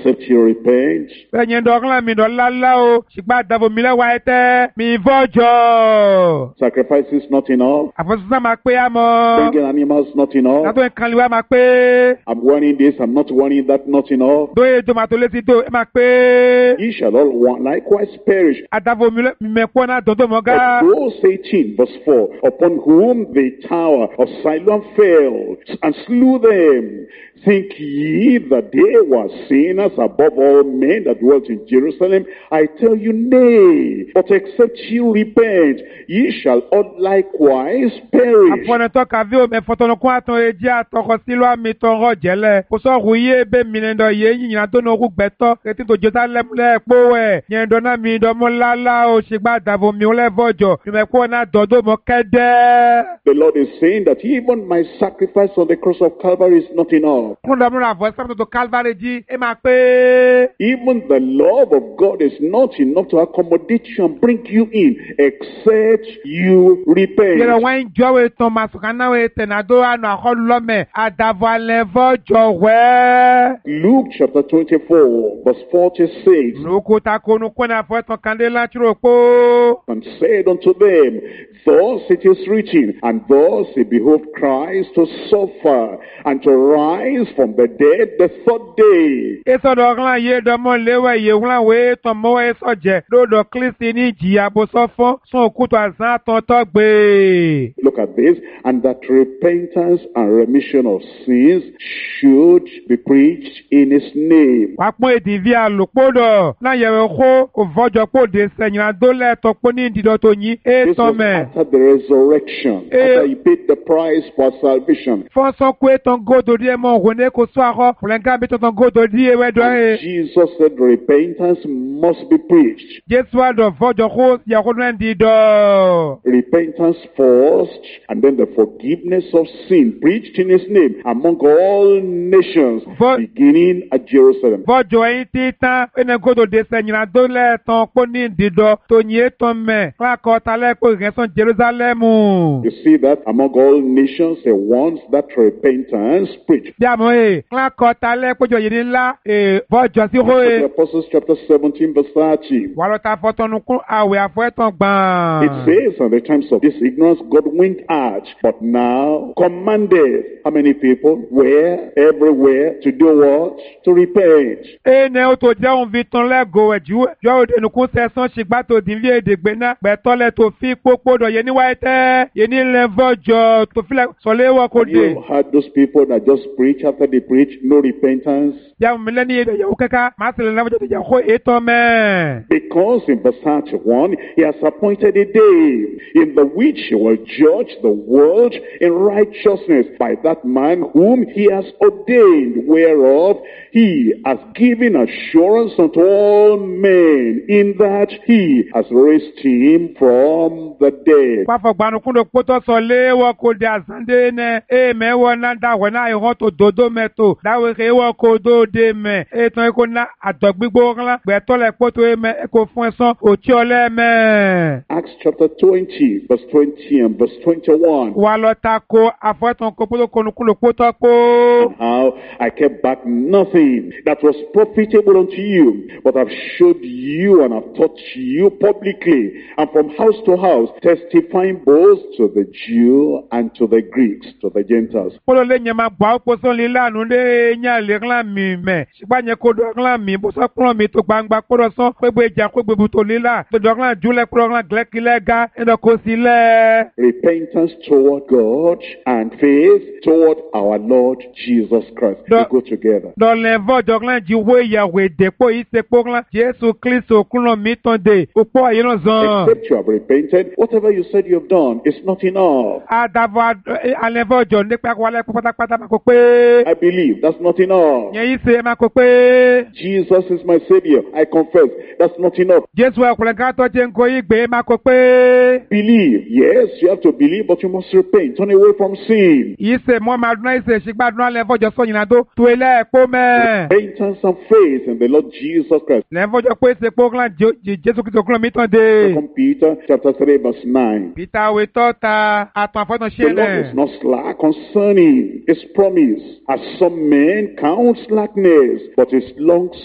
except you repent. Bẹ́ẹ̀ni dọ̀gán mi dọ̀lálá o, ṣùgbọ́n àdàbò mi lẹ́wà ẹ̀tẹ́ mi fọ́jọ́. Sacrifice is not enough. Àfọ̀sísá máa pé àmọ́. Bringing animals not enough. Látọ̀ ìkànnì máa pé. I'm warning this, I'm not warning that, not enough. Dóye tomato létí tó ẹ máa pé. Ye shall all likewise perish. Àdàbò mi mẹ́kọ́ náà dọ̀dọ̀ mọ́ gá. But those 18, verse 4, upon whom the tower of Siloam fell and slew them, think ye that they were sinners above all men that dwelt in Jerusalem? I tell you, nay, but except ye repent, ye shall all likewise perish. Àfọ̀nẹ́tọ́ kàví omi ẹ̀fọ́tọ̀nùkún àtọ̀ ẹ̀jẹ̀ àtọkọ sílùú àmì tọ̀rọ̀ jẹ́lẹ̀. Kò sọ̀rọ̀ yé bẹ́ mi lẹ́dọ̀ yé yìnyín tó ní orú gbẹ̀tọ́. Etí tó jọta lẹ́pọ̀ ẹ̀. Yẹn dọ́nà mi dọ́mọ́ lálá o ṣègbà àdàbò mi lẹ́fọ̀jọ̀. Ìmẹ̀kọ́ náà dọ̀dọ̀ mọ́ kẹ́dẹ́. The Lord is saying that even my sacrifice on the cross of Calvary is not enough. Even the love of God is not enough to accommodate you and bring you in, except you repent. Luke chapter 24, verse 46. And said unto them, thus it is written, and thus it behoved Christ to suffer and to rise from the dead the third day. Look at this, and that repentance and remission of sins should be preached in his name. After the resurrection, after he paid the price for salvation, Jesus said repentance must be preached. Repentance first, and then the forgiveness of sin preached in his name among all nations, beginning at Jerusalem. You see that among all nations, he wants that repentance preached. Apostles chapter 17 verse 30. It says, on the times of this ignorance, God winked at, but now commanded. How many people? Where? Everywhere. To do what? To repent. You had those people that just preach after they preach, no repentance. Because in verse 31, he has appointed a day in the which he will judge the world in righteousness by that man whom he has ordained, whereof he has given assurance unto all men, in that he has raised him from the dead. Acts chapter 20, verse 20 and verse 21. And how I kept back nothing that was profitable unto you, but have showed you and have taught you publicly, and from house to house, testifying both to the Jew and to the Greeks, to the Gentiles. Repentance toward God and faith toward our Lord Jesus Christ. They go together. Except you have repented, whatever you said you have done is not enough. I believe that's not enough. Jesus is my Savior. I confess that's not enough. Believe, yes, you have to believe, but you must repent. Turn away from sin. Repentance and faith in the Lord Jesus Christ. 2 Peter chapter 3 verse 9. The Lord is not slack concerning his promise, as some men count slackness, but is long